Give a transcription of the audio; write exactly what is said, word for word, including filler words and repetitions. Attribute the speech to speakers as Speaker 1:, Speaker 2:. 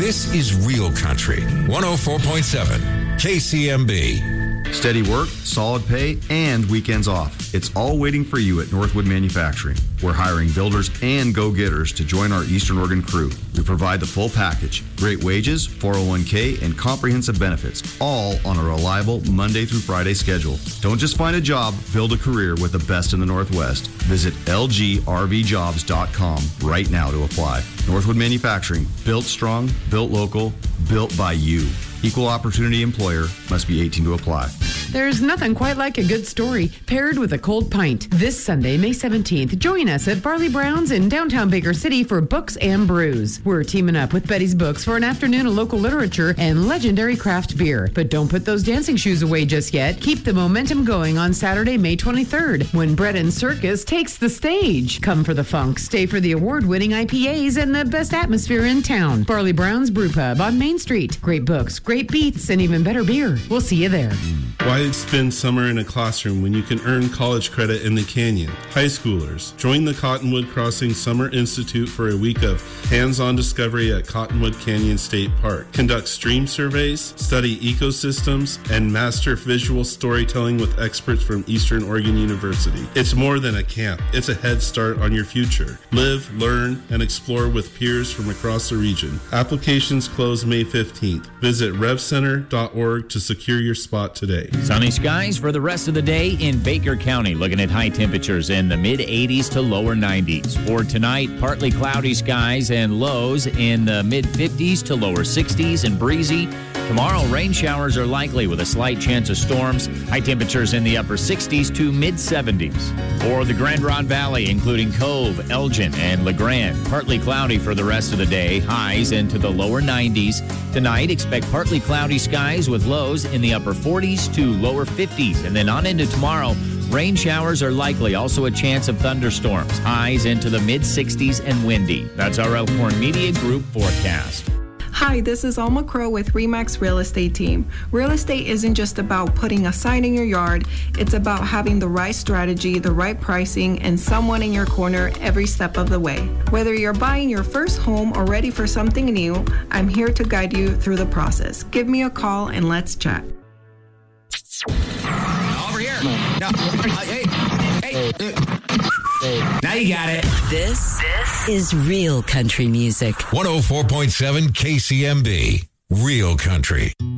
Speaker 1: This is Real Country, one oh four point seven K C M B.
Speaker 2: Steady work, solid pay, and weekends off. It's all waiting for you at Northwood Manufacturing. We're hiring builders and go-getters to join our Eastern Oregon crew. We provide the full package. Great wages, four oh one k, and comprehensive benefits, all on a reliable Monday through Friday schedule. Don't just find a job, build a career with the best in the Northwest. Visit L G R V jobs dot com right now to apply. Northwood Manufacturing, built strong, built local, built by you. Equal opportunity employer, must be eighteen to apply.
Speaker 3: There's nothing quite like a good story paired with a cold pint. This Sunday, May seventeenth, join us at Barley Brown's in downtown Baker City for Books and Brews. We're teaming up with Betty's Books for an afternoon of local literature and legendary craft beer. But don't put those dancing shoes away just yet. Keep the momentum going on Saturday, May twenty-third, when Bread and Circus takes the stage. Come for the funk, stay for the award-winning I P As and the best atmosphere in town. Barley Brown's Brew Pub on Main Street. Great books, great beats, and even better beer. We'll see you there.
Speaker 4: Why spend summer in a classroom when you can earn college credit in the Canyon? High schoolers, join the Cottonwood Crossing Summer Institute for a week of hands-on discovery at Cottonwood Canyon State Park. Conduct stream surveys, study ecosystems, and master visual storytelling with experts from Eastern Oregon University. It's more than a camp. It's a head start on your future. Live, learn, and explore with peers from across the region. Applications close May fifteenth. Visit rev center dot org to secure your spot today.
Speaker 5: Sunny skies for the rest of the day in Baker County. Looking at high temperatures in the mid eighties to lower nineties. For tonight, partly cloudy skies and lows in the mid fifties to lower sixties and breezy. Tomorrow, rain showers are likely with a slight chance of storms. High temperatures in the upper sixties to mid seventies. For the Grand Ronde Valley, including Cove, Elgin, and LeGrand, partly cloudy for the rest of the day. Highs into the lower nineties. Tonight, expect partly cloudy skies with lows in the upper forties to lower fifties. And then on into tomorrow, rain showers are likely. Also a chance of thunderstorms. Highs into the mid sixties and windy. That's our Elkhorn Media Group forecast.
Speaker 6: Hi, this is Alma Crow with RE/MAX Real Estate Team. Real estate isn't just about putting a sign in your yard. It's about having the right strategy, the right pricing, and someone in your corner every step of the way. Whether you're buying your first home or ready for something new, I'm here to guide you through the process. Give me a call and let's chat.
Speaker 7: Over here. No. Uh, hey. Hey. Uh, now you got it.
Speaker 8: This, this is Real Country Music.
Speaker 1: one oh four point seven K C M B. Real Country.